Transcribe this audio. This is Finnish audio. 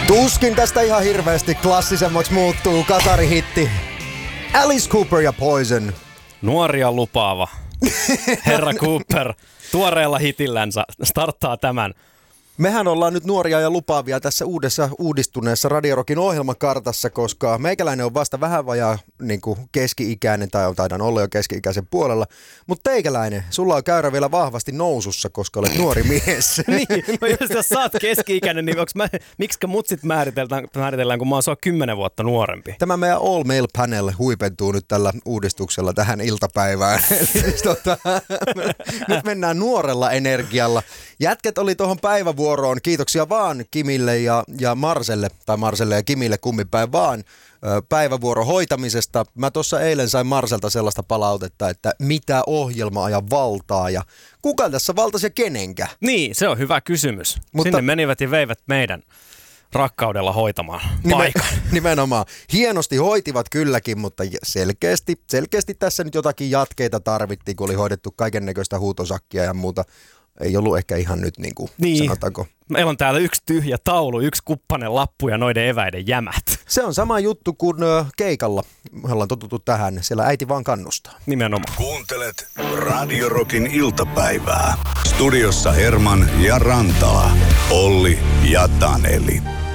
Tuskin tästä ihan hirveästi klassisemmaksi muuttuu kasarihitti. Alice Cooper ja Poison. Nuoria lupaava. Herra Cooper tuoreella hitillänsä starttaa tämän. Mehän ollaan nyt nuoria ja lupaavia tässä uudessa uudistuneessa Radio Rockin ohjelmakartassa, koska meikäläinen on vasta vähän vajaa niin kuin keski-ikäinen, tai taidan olla jo keski-ikäisen puolella. Mutta teikäläinen, sulla on käyrä vielä vahvasti nousussa, koska olet nuori mies. Niin, no jos sä oot keski-ikäinen, niin miksikä mut sit määritellään, kun mä oon sua 10 vuotta nuorempi? Tämä meidän All Male Panel huipentuu nyt tällä uudistuksella tähän iltapäivään. Eli siis nyt mennään nuorella energialla. Jätket oli tuohon päivävuoroon. Kiitoksia vaan Kimille ja Marselle, tai Marselle ja Kimille kumminpäin vaan päivävuoron hoitamisesta. Mä tuossa eilen sain Marselta sellaista palautetta, että mitä ohjelma ajan valtaa ja kuka tässä valtasi ja kenenkä? Niin, se on hyvä kysymys. Sinne menivät ja veivät meidän rakkaudella hoitamaan paikan. Nimenomaan. Hienosti hoitivat kylläkin, mutta selkeästi tässä nyt jotakin jatkeita tarvittiin, kun oli hoidettu kaikennäköistä huutosakkia ja muuta. Ei ollut ehkä ihan nyt niin kuin sanotaanko. Meillä on täällä yksi tyhjä taulu, yksi kuppanen lappu ja noiden eväiden jämät. Se on sama juttu kuin keikalla. Me ollaan totuttu tähän. Siellä äiti vaan kannustaa. Nimenomaan. Kuuntelet Radio Rockin iltapäivää. Studiossa Herman ja Rantaa. Olli ja Taneli.